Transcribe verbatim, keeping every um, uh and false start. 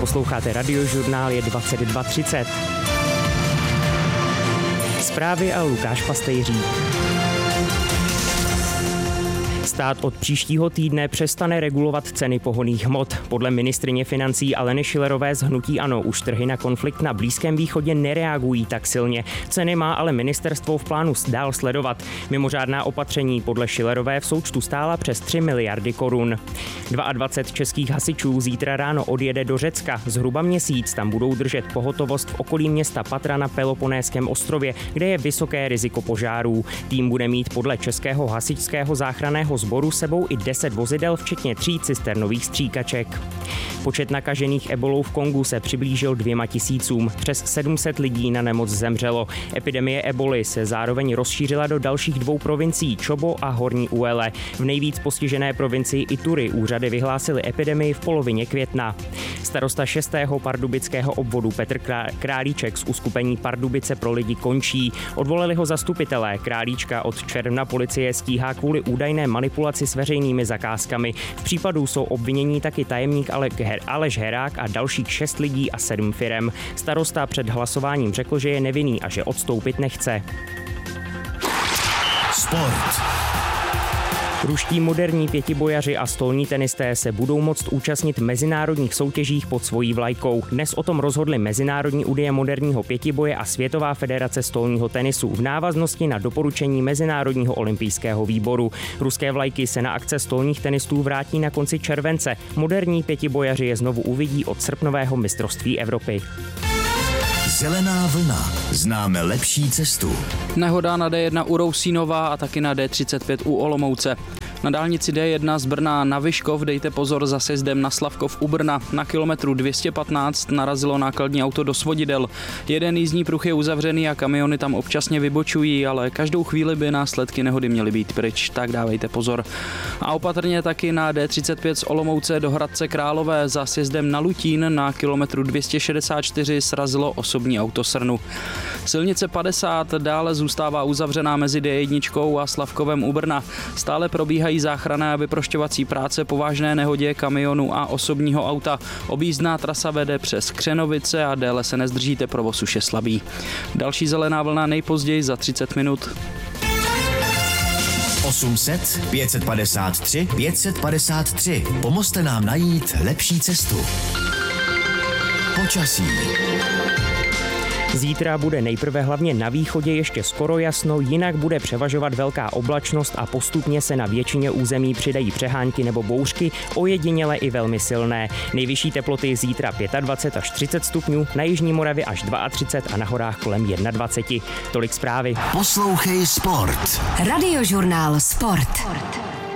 Posloucháte Radiožurnál, je dvacet dva třicet. Zprávy a Lukáš Pastejřík. Stát od příštího týdne přestane regulovat ceny pohonných hmot. Podle ministryně financí Aleny Schillerové z hnutí ANO už trhy na konflikt na Blízkém východě nereagují tak silně. Ceny má ale ministerstvo v plánu dál sledovat. Mimořádná opatření podle Schillerové v součtu stála přes tři miliardy korun. dvacet dva českých hasičů zítra ráno odjede do Řecka. Zhruba měsíc tam budou držet pohotovost v okolí města Patra na Peloponésském ostrově, kde je vysoké riziko požárů. Tým bude mít podle Českého hasičského záchranného sboru sebou i deset vozidel, včetně tří cisternových stříkaček. Počet nakažených ebolou v Kongu se přiblížil dvěma tisícům. Přes sedm set lidí na nemoc zemřelo. Epidemie eboly se zároveň rozšířila do dalších dvou provincií Čobo a Horní Uele. V nejvíc postižené provincii Ituri úřady vyhlásily epidemii v polovině května. Starosta šestého pardubického obvodu Petr Králíček z uskupení Pardubice pro lidi končí. Odvolali ho zastupitelé. Králíčka od června policie stíhá kvůli údajné manipulaci s veřejnými zakázkami. V případu jsou obvinění taky tajemník Aleš Herák a dalších šest lidí a sedm firem. Starosta před hlasováním řekl, že je nevinný a že odstoupit nechce. Sport. Ruští moderní pětibojaři a stolní tenisté se budou moct účastnit mezinárodních soutěžích pod svojí vlajkou. Dnes o tom rozhodly Mezinárodní unie moderního pětiboje a Světová federace stolního tenisu v návaznosti na doporučení Mezinárodního olympijského výboru. Ruské vlajky se na akce stolních tenistů vrátí na konci července. Moderní pětibojaři je znovu uvidí od srpnového mistrovství Evropy. Zelená vlna. Známe lepší cestu. Nehoda na D jedna u Rousínova a taky na D třicet pět u Olomouce. Na dálnici D jedna z Brna na Vyškov dejte pozor za sjezdem na Slavkov u Brna. Na kilometru dvě stě patnáct narazilo nákladní auto do svodidel. Jeden jízdní pruh je uzavřený a kamiony tam občasně vybočují, ale každou chvíli by následky nehody měly být pryč, tak dávejte pozor. A opatrně taky na D třicet pět z Olomouce do Hradce Králové za sjezdem na Lutín na kilometru dvě stě šedesát čtyři srazilo osobní auto srnu. Silnice padesát dále zůstává uzavřená mezi D jedna a Slavkovem u Brna. Stále probíhají záchranné a vyprošťovací práce po vážné nehodě kamionu a osobního auta. Objízdná trasa vede přes Křenovice a déle se nezdržíte, provoz už je slabý. Další zelená vlna nejpozději za třicet minut. osm set pět padesát tři pět padesát tři. Pomozte nám najít lepší cestu. Počasí. Zítra bude nejprve hlavně na východě ještě skoro jasno, jinak bude převažovat velká oblačnost a postupně se na většině území přidají přehánky nebo bouřky, ojediněle i velmi silné. Nejvyšší teploty zítra dvacet pět až třicet stupňů, na jižní Moravě až třicet dva a na horách kolem dvacet jedna. Tolik zprávy. Poslouchej Sport. Radiožurnál Sport.